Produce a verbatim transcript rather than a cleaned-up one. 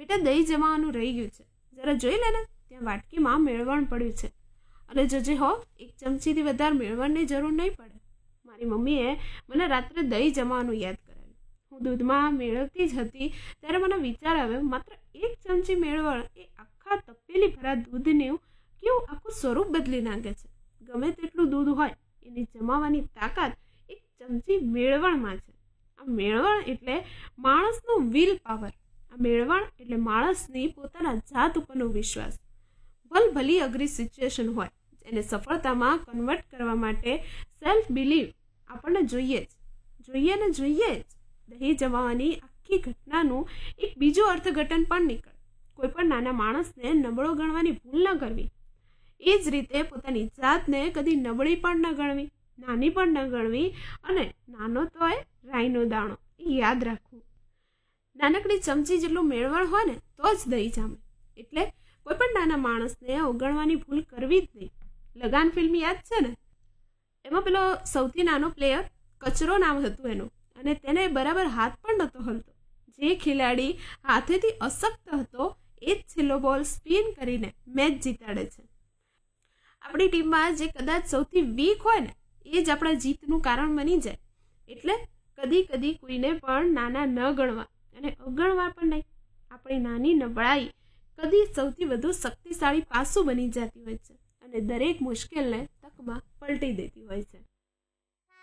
બેટા દહીં જમાવાનું રહી ગયું છે, જરા જોઈ લે ને, ત્યાં વાટકીમાં મેળવણ પડ્યું છે, અને જોજે હો એક ચમચીથી વધારે મેળવણની જરૂર નહીં પડે. મારી મમ્મીએ મને રાત્રે દહીં જમાવાનું યાદ કરાવ્યું. હું દૂધમાં મેળવતી જ હતી ત્યારે મને વિચાર આવ્યો, માત્ર એક ચમચી મેળવણ એ આખા તપેલી ભરા દૂધનું કેવું આખું સ્વરૂપ બદલી નાખે છે. ગમે તેટલું દૂધ હોય એની જમાવાની તાકાત એક ચમચી મેળવણમાં છે. આ મેળવણ એટલે માણસનો વિલ પાવર. આ મેળવણ એટલે માણસની પોતાના જાત ઉપરનો વિશ્વાસ. ભલ ભલી અઘરી સિચ્યુએશન હોય એને સફળતામાં કન્વર્ટ કરવા માટે સેલ્ફ બિલીવ આપણને જોઈએ જ જોઈએ ને જોઈએ જ. દહીં જમાવાની આખી ઘટનાનું એક બીજું અર્થઘટન પણ નીકળે. કોઈ પણ નાના માણસને નબળો ગણવાની ભૂલ ન કરવી. એ જ રીતે પોતાની જાતને કદી નબળી પણ ન ગણવી, નાની પણ ન ગણવી, અને નાનો તો એ રાઈનો દાણો એ યાદ રાખવું. નાનકડી ચમચી જેટલું મેળવણ હોય ને તો જ દહીં જામે. એટલે કોઈ પણ નાના માણસને અવગણવાની ભૂલ કરવી જ નહીં. લગાન ફિલ્મ યાદ છે ને, એમાં પેલો સૌથી નાનો પ્લેયર કચરો નામ હતું એનું, અને તેને બરાબર હાથ પણ નહોતો હલતો. જે ખેલાડી હાથેથી અશક્ત હતો એ જ છેલ્લો બોલ સ્પિન કરીને મેચ જીતાડે છે. આપણી ટીમમાં જે કદાચ સૌથી વીક હોય ને એ જ આપણા જીતનું કારણ બની જાય. એટલે કદી કદી કોઈને પણ નાના ન ગણવા અને અવગણવા પણ નહીં. આપણી નાની નબળાઈ કદી સૌથી વધુ શક્તિશાળી પાસું બની જતી હોય છે અને દરેક મુશ્કેલને તકમાં પલટી દેતી હોય છે.